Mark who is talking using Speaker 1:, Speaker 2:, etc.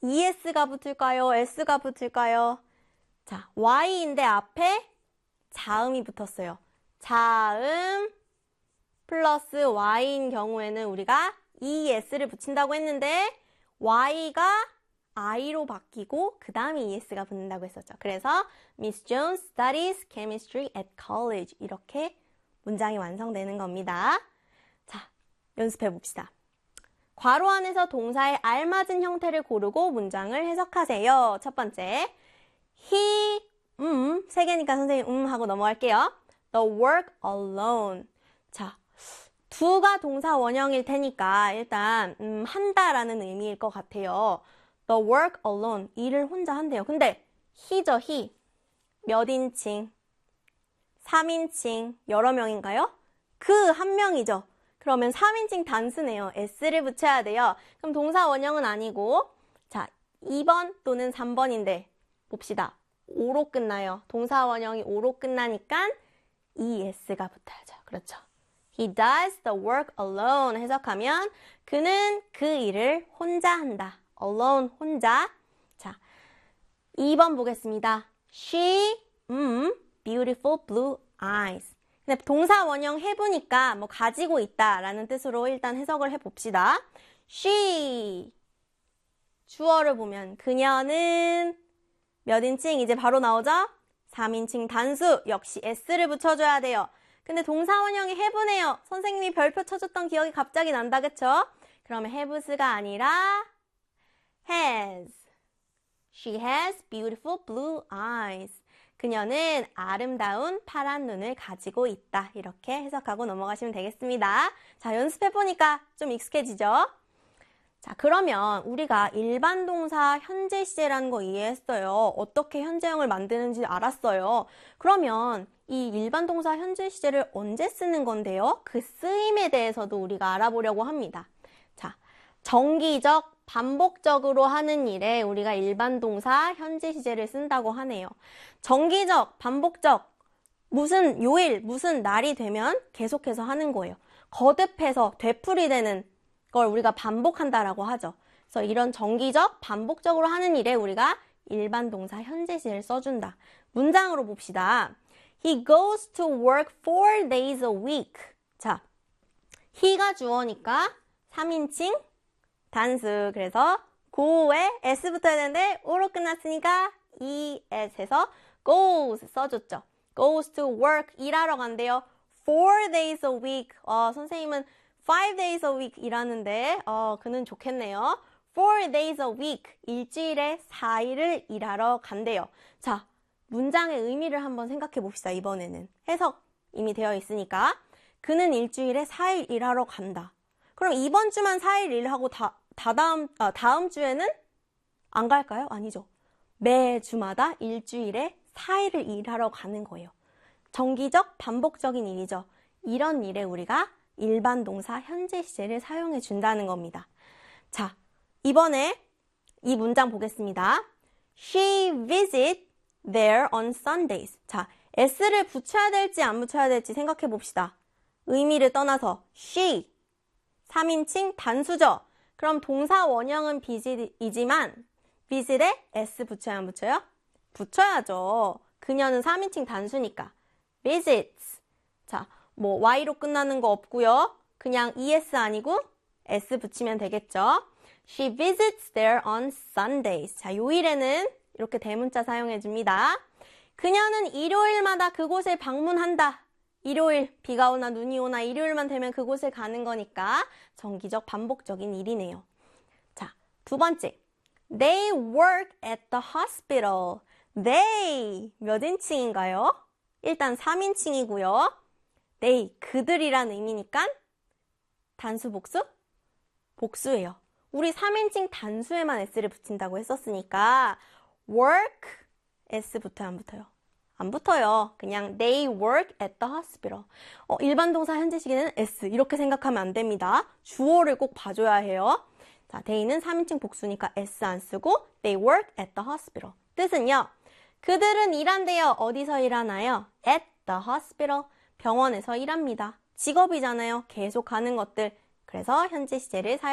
Speaker 1: ES가 붙을까요? S가 붙을까요? 자, Y인데 앞에 자음이 붙었어요. 자음 플러스 Y인 경우에는 우리가 ES를 붙인다고 했는데 Y가 I로 바뀌고 그 다음에 ES가 붙는다고 했었죠. 그래서 Miss Jones studies chemistry at college 이렇게 문장이 완성되는 겁니다. 자, 연습해 봅시다. 괄호 안에서 동사의 알맞은 형태를 고르고 문장을 해석하세요. 첫 번째, he, 세 개니까 선생님 하고 넘어갈게요. The work alone. 자, do가 동사 원형일 테니까 일단 한다라는 의미일 것 같아요. The work alone. 일을 혼자 한대요. 근데 he죠, he. 몇 인칭? 3인칭. 여러 명인가요? 그 한 명이죠. 그러면 3인칭 단수네요. s를 붙여야 돼요. 그럼 동사 원형은 아니고 자, 2번 또는 3번인데 봅시다. 5로 끝나요. 동사 원형이 5로 끝나니까 es가 붙어야죠. 그렇죠. He does the work alone 해석하면 그는 그 일을 혼자 한다. alone, 혼자. 자, 2번 보겠습니다. She, beautiful blue eyes. 근데 동사 원형 해보니까 뭐 가지고 있다라는 뜻으로 일단 해석을 해봅시다. She, 주어를 보면 그녀는 몇 인칭 이제 바로 나오죠? 3인칭 단수, 역시 s를 붙여줘야 돼요. 근데 동사 원형이 have네요. 선생님이 별표 쳐줬던 기억이 갑자기 난다, 그쵸? 그러면 haves가 아니라 has. She has beautiful blue eyes. 그녀는 아름다운 파란 눈을 가지고 있다. 이렇게 해석하고 넘어가시면 되겠습니다. 자, 연습해보니까 좀 익숙해지죠? 자, 그러면 우리가 일반 동사 현재 시제라는 거 이해했어요. 어떻게 현재형을 만드는지 알았어요. 그러면 이 일반 동사 현재 시제를 언제 쓰는 건데요? 그 쓰임에 대해서도 우리가 알아보려고 합니다. 자, 정기적, 반복적으로 하는 일에 우리가 일반 동사 현재 시제를 쓴다고 하네요. 정기적, 반복적, 무슨 요일, 무슨 날이 되면 계속해서 하는 거예요. 거듭해서 되풀이되는 걸 우리가 반복한다라고 하죠. 그래서 이런 정기적, 반복적으로 하는 일에 우리가 일반 동사 현재 시제를 써준다. 문장으로 봅시다. He goes to work 4 days a week. 자, he가 주어니까 3인칭 단수. 그래서 go에 s 붙어야 되는데 o로 끝났으니까 es 해서 goes 써줬죠. goes to work, 일하러 간대요. 4 days a week. 선생님은 5 days a week 일하는데 그는 좋겠네요. 4 days a week, 일주일에 4일을 일하러 간대요. 자, 문장의 의미를 한번 생각해 봅시다. 이번에는 해석 이미 되어 있으니까 그는 일주일에 4일 일하러 간다. 그럼 이번 주만 4일 일하고 다음 주에는 안 갈까요? 아니죠. 매주마다 일주일에 4일을 일하러 가는 거예요. 정기적, 반복적인 일이죠. 이런 일에 우리가 일반 동사 현재 시제를 사용해 준다는 겁니다. 자, 이번에 이 문장 보겠습니다. She visits there on Sundays. 자, s를 붙여야 될지 안 붙여야 될지 생각해 봅시다. 의미를 떠나서 she, 3인칭 단수죠. 그럼 동사 원형은 visit이지만 visit에 s 붙여야 안 붙여요? 붙여야죠. 그녀는 3인칭 단수니까 visits. 자, 뭐 y로 끝나는 거 없고요. 그냥 es 아니고 s 붙이면 되겠죠. She visits there on Sundays. 자, 요일에는 이렇게 대문자 사용해 줍니다. 그녀는 일요일마다 그곳을 방문한다. 일요일, 비가 오나 눈이 오나 일요일만 되면 그곳을 가는 거니까 정기적 반복적인 일이네요. 자, 두 번째. They work at the hospital. They 몇 인칭인가요? 일단 3인칭이고요. They, 그들이란 의미니까 단수 복수? 복수예요. 우리 3인칭 단수에만 s를 붙인다고 했었으니까 work, s 붙어요, 안 붙어요? 안 붙어요. 그냥 they work at the hospital. 일반 동사 현재 시제는 s 이렇게 생각하면 안 됩니다. 주어를 꼭 봐줘야 해요. 자, they는 3인칭 복수니까 s 안 쓰고 they work at the hospital. 뜻은요. 그들은 일한대요. 어디서 일하나요? At the hospital. 병원에서 일합니다. 직업이잖아요. 계속 하는 것들. 그래서 현재 시제를